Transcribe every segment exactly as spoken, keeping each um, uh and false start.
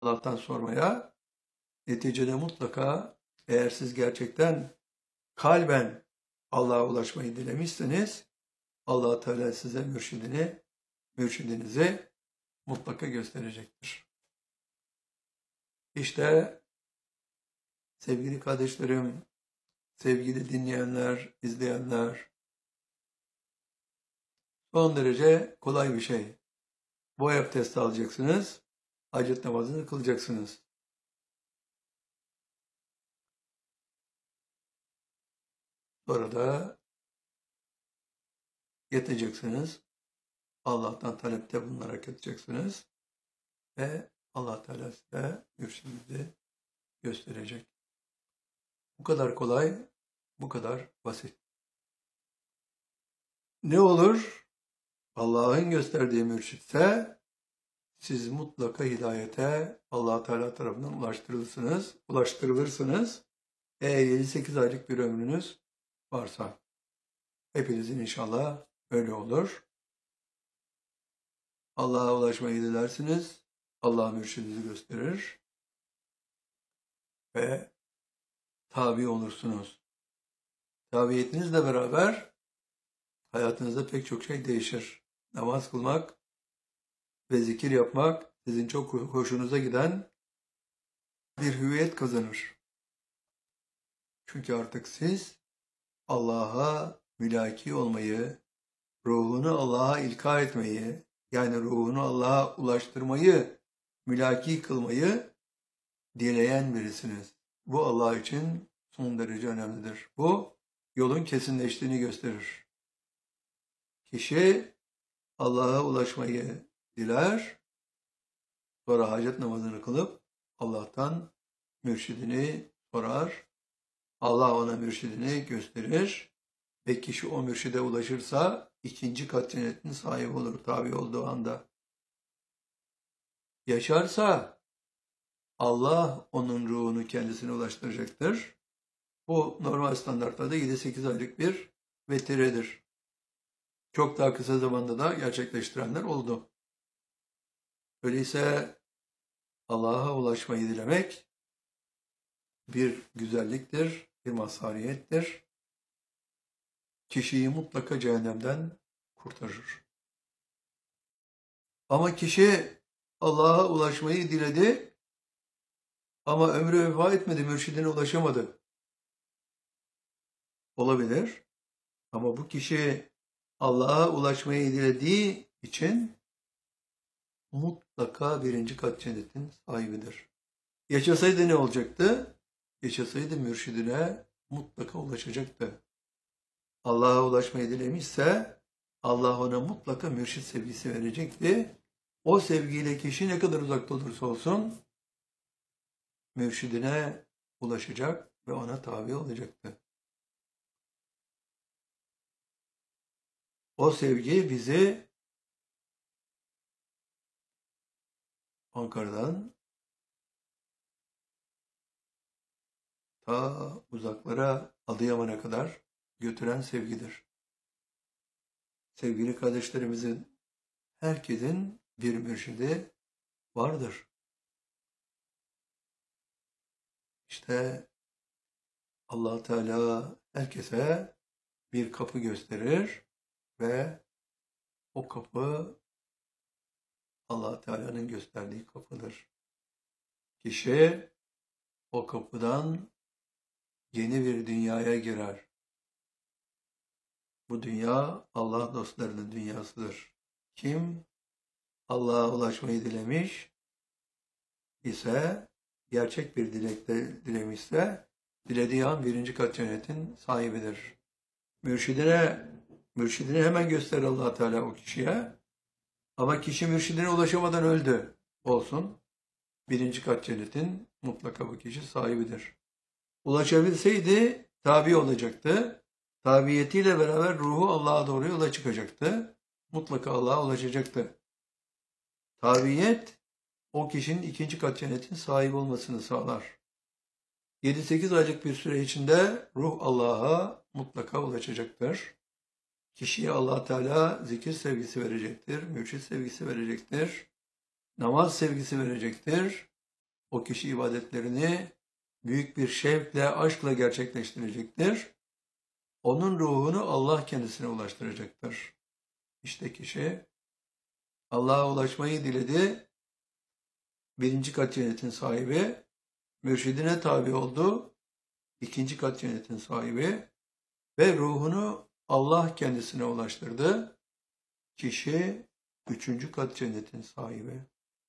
Allah'tan sormaya. Neticede mutlaka eğer siz gerçekten kalben Allah'a ulaşmayı dilemişseniz Allah Teala size mürşidini, mürşidinizi mutlaka gösterecektir. İşte sevgili kardeşlerim, sevgili dinleyenler, izleyenler, son derece kolay bir şey. Boy abdesti alacaksınız, hacet namazını kılacaksınız. Sonra da yeteceksiniz. Allah'tan talepte bulunarak edeceksiniz. Ve Allah Teala size mürşidinizi gösterecek. Bu kadar kolay, bu kadar basit. Ne olur? Allah'ın gösterdiği mürşitse siz mutlaka hidayete Allah Teala tarafından ulaştırılırsınız, ulaştırılırsınız. Eğer yedi sekiz aylık bir ömrünüz varsa. Hepinizin inşallah öyle olur. Allah'a ulaşmayı dilersiniz. Allah mürşidinizi gösterir. Ve tabi olursunuz. Tabiyetinizle beraber hayatınızda pek çok şey değişir. Namaz kılmak ve zikir yapmak sizin çok hoşunuza giden bir hüviyet kazanır. Çünkü artık siz Allah'a mülaki olmayı, ruhunu Allah'a ilka etmeyi, yani ruhunu Allah'a ulaştırmayı, mülaki kılmayı dileyen birisiniz. Bu Allah için son derece önemlidir. Bu yolun kesinleştiğini gösterir. Kişi Allah'a ulaşmayı diler, sonra hacet namazını kılıp Allah'tan mürşidini sorar. Allah ona mürşidini gösterir ve kişi o mürşide ulaşırsa ikinci kat cennetin sahibi olur tabi olduğu anda. Yaşarsa Allah onun ruhunu kendisine ulaştıracaktır. Bu normal standartlarda yedi sekiz aylık bir vetiredir. Çok daha kısa zamanda da gerçekleştirenler oldu. Öyleyse Allah'a ulaşmayı dilemek bir güzelliktir, bir mazhariyettir. Kişiyi mutlaka cehennemden kurtarır. Ama kişi Allah'a ulaşmayı diledi ama ömrü vefa etmedi, mürşidine ulaşamadı. Olabilir. Ama bu kişi Allah'a ulaşmayı dilediği için mutlaka birinci kat cennetin sahibidir. Yaşasaydı ne olacaktı? Yaşasaydı mürşidine mutlaka ulaşacaktı. Allah'a ulaşmayı dilemişse Allah ona mutlaka mürşid sevgisi verecekti. O sevgiyle kişi ne kadar uzakta olursa olsun mürşidine ulaşacak ve ona tabi olacaktı. O sevgi bizi Ankara'dan ta uzaklara Adıyaman'a kadar götüren sevgidir. Sevgili kardeşlerimizin, herkesin bir mürşidi vardır. İşte Allah Teala herkese bir kapı gösterir ve o kapı Allah Teala'nın gösterdiği kapıdır. Kişi o kapıdan yeni bir dünyaya girer. Bu dünya Allah dostlarının dünyasıdır. Kim Allah'a ulaşmayı dilemiş ise, gerçek bir dilekte dilemişse, dilediği an birinci kat cennetin sahibidir. Mürşidine, mürşidini hemen gösterir Allah Teala o kişiye. Ama kişi mürşidine ulaşamadan öldü. Olsun. Birinci kat cennetin mutlaka bu kişi sahibidir. Ulaşabilseydi tabi olacaktı. Tabiyetiyle beraber ruhu Allah'a doğru yola çıkacaktı. Mutlaka Allah'a ulaşacaktı. Tabiyet o kişinin ikinci kat cennetin sahibi olmasını sağlar. yedi sekiz aylık bir süre içinde ruh Allah'a mutlaka ulaşacaktır. Kişiye Allah Teala zikir sevgisi verecektir, mürşid sevgisi verecektir, namaz sevgisi verecektir. o kişi ibadetlerini büyük bir şevkle, aşkla gerçekleştirecektir. Onun ruhunu Allah kendisine ulaştıracaktır. İşte kişi Allah'a ulaşmayı diledi. Birinci kat cennetin sahibi, mürşidine tabi oldu. İkinci kat cennetin sahibi ve ruhunu Allah kendisine ulaştırdı. Kişi üçüncü kat cennetin sahibi.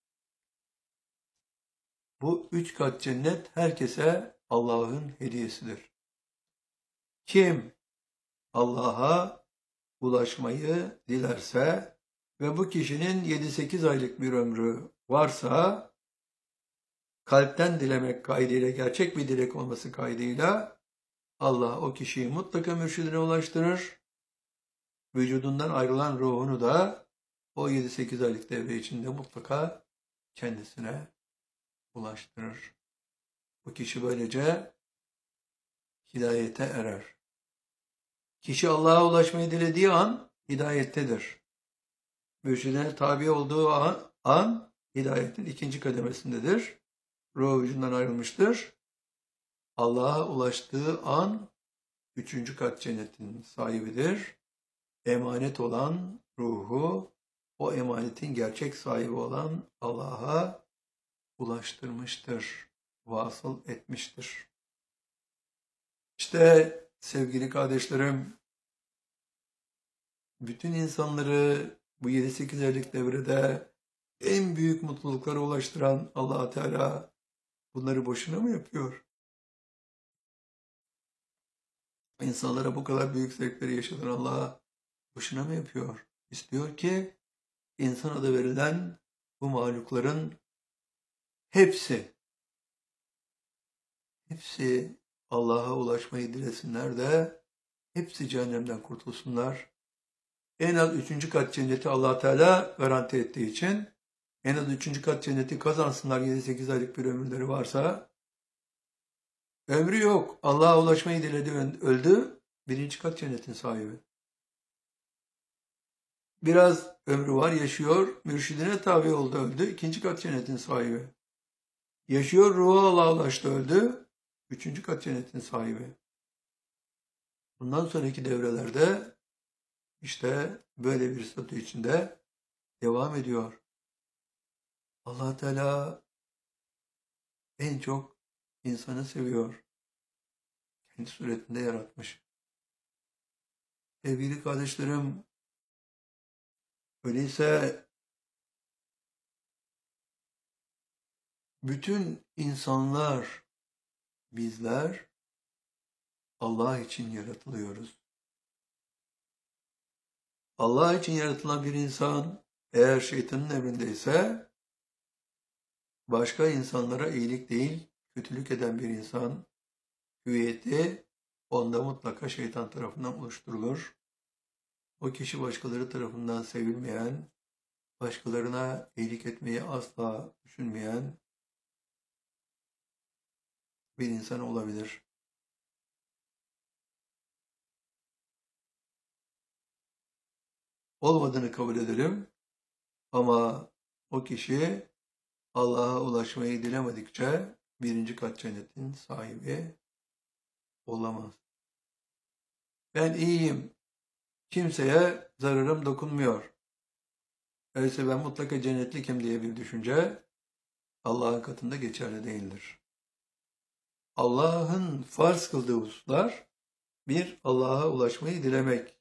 Bu üç kat cennet herkese Allah'ın hediyesidir. Kim Allah'a ulaşmayı dilerse ve bu kişinin yedi sekiz aylık bir ömrü varsa, kalpten dilemek kaydıyla, gerçek bir dilek olması kaydıyla Allah o kişiyi mutlaka mürşidine ulaştırır. Vücudundan ayrılan ruhunu da o yedi sekiz aylık devre içinde mutlaka kendisine ulaştırır. Bu kişi böylece hidayete erer. Kişi Allah'a ulaşmayı dilediği an hidayettedir. Mürşidine tabi olduğu an, an hidayetin ikinci kademesindedir. Ruh vücudundan ayrılmıştır. Allah'a ulaştığı an üçüncü kat cennetin sahibidir. Emanet olan ruhu, o emanetin gerçek sahibi olan Allah'a ulaştırmıştır, vasıl etmiştir. İşte sevgili kardeşlerim, bütün insanları bu yedi sekiz aylık devrede en büyük mutluluklara ulaştıran Allah Teala bunları boşuna mı yapıyor? İnsanlara bu kadar büyük zevkleri yaşatan Allah boşuna mı yapıyor? İstiyor ki insan adı verilen bu mahlukların hepsi, hepsi Allah'a ulaşmayı dilesinler de hepsi cehennemden kurtulsunlar. En az üçüncü kat cenneti Allah Teala garanti ettiği için en az üçüncü kat cenneti kazansınlar, yedi sekiz aylık bir ömürleri varsa. Ömrü yok. Allah'a ulaşmayı diledi, öldü. Birinci kat cennetin sahibi. Biraz ömrü var, yaşıyor. Mürşidine tabi oldu, öldü. İkinci kat cennetin sahibi. Yaşıyor, ruhu Allah'a ulaştı, öldü. Üçüncü kat cennetin sahibi. Bundan sonraki devrelerde işte böyle bir statü içinde devam ediyor. Allah Teala en çok insanı seviyor. Kendi suretinde yaratmış. Sevgili kardeşlerim, öyleyse bütün insanlar, bizler Allah için yaratılıyoruz. Allah için yaratılan bir insan eğer şeytanın emrindeyse, başka insanlara iyilik değil, kötülük eden bir insan, hüviyeti onda mutlaka şeytan tarafından oluşturulur. O kişi başkaları tarafından sevilmeyen, başkalarına iyilik etmeyi asla düşünmeyen bir insan olabilir. Olmadığını kabul edelim ama o kişi Allah'a ulaşmayı dilemedikçe birinci kat cennetin sahibi olamaz. Ben iyiyim, kimseye zararım dokunmuyor, öyleyse ben mutlaka cennetlikim diye bir düşünce Allah'ın katında geçerli değildir. Allah'ın farz kıldığı hususlar, bir, Allah'a ulaşmayı dilemek.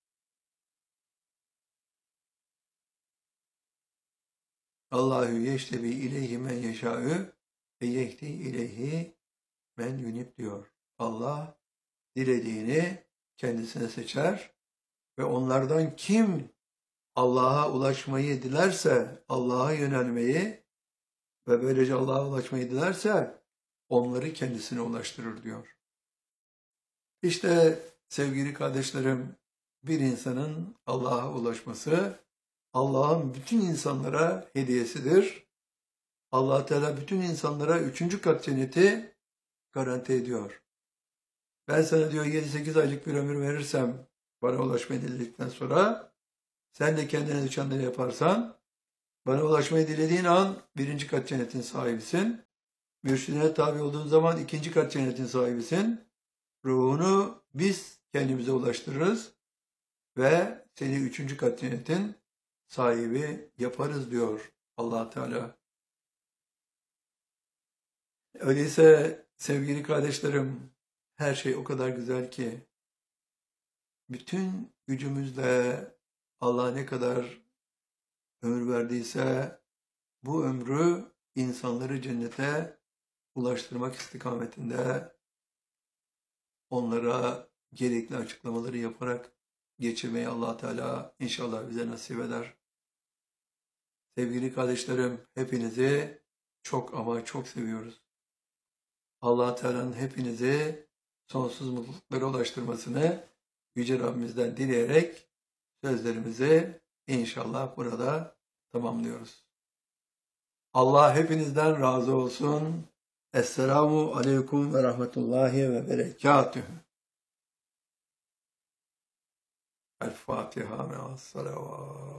Allahu yeştebi ileyhi men yeşâ'ü ve yehdi ileyhi men yunib diyor. Allah dilediğini kendisine seçer ve onlardan kim Allah'a ulaşmayı dilerse, Allah'a yönelmeyi ve böylece Allah'a ulaşmayı dilerse onları kendisine ulaştırır diyor. İşte sevgili kardeşlerim, bir insanın Allah'a ulaşması Allah'ın bütün insanlara hediyesidir. Allah Teala bütün insanlara üçüncü kat cenneti garanti ediyor. Ben sana diyor yedi sekiz aylık bir ömür verirsem bana ulaşmayı diledikten sonra sen de kendine düşenleri yaparsan bana ulaşmayı dilediğin an birinci kat cennetin sahibisin. Mürşidine tabi olduğun zaman ikinci kat cennetin sahibisin. Ruhunu biz kendimize ulaştırırız ve seni üçüncü kat cennetin sahibi yaparız diyor Allah Teala. Öyleyse sevgili kardeşlerim, her şey o kadar güzel ki bütün gücümüzle Allah ne kadar ömür verdiyse bu ömrü insanları cennete ulaştırmak istikametinde onlara gerekli açıklamaları yaparak geçirmeyi Allah Teala inşallah bize nasip eder. Sevgili kardeşlerim, hepinizi çok ama çok seviyoruz. Allah Teala'nın hepinizi sonsuz mutluluklara ulaştırmasını Yüce Rabbimizden dileyerek sözlerimizi inşallah burada tamamlıyoruz. Allah hepinizden razı olsun. Esselamu aleyküm ve rahmetullahi ve berekatühü. El Fatiha me'as salavat.